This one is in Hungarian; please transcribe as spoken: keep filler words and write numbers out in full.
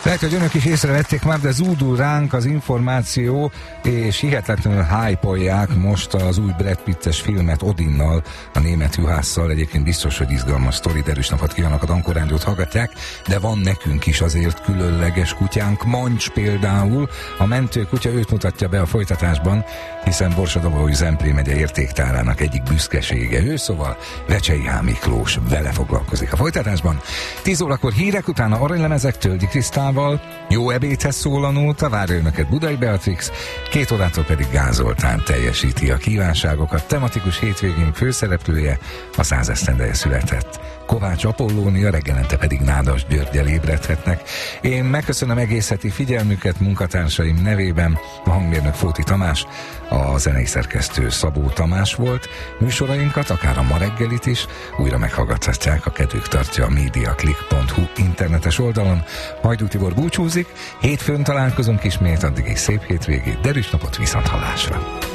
Lehet, hogy önök is észrevették már, de zúdul ránk az információ, és hihetetlenül hype-olják most az új Brad Pittes filmet Odinnal, a német hűhásszal. Egyébként biztos, hogy izgalmas sztori, erős napot kívánok, a Dankó Rádiót hallgatják, de van nekünk is azért különleges kutyánk, Mancs például. A mentőkutya, őt mutatja be a folytatásban, hiszen Borsod-Abaúj Zemplén megye értéktárának egyik büszkesége ő, szóval Vecsei H. Miklós vele foglalkozik a folytatásban. tíz órakor hírek, utána aranylemezek Töldi Krisztával, jó ebédhez szól a nóta, várja önöket Budai Beatrix, két órától pedig Gázoltán teljesíti a kívánságokat. Tematikus hétvégén főszereplője a száz esztendeje született Kovács Apollónia, reggelente pedig Nádas Györgyel ébredhetnek. Én megköszönöm egész heti figyelmüket munkatársaim nevében, a hangmérnök Fóti Tamás, a zenei szerkesztő Szabó Tamás volt. Műsorainkat, akár a ma reggelit is újra meghallgathatják, a kedvük tartja a mediaclick pont hu internetes oldalon. Hajdú Tibor búcsúzik, hétfőn találkozunk ismét, addig is szép hétvégét, derűs napot, viszonthallásra!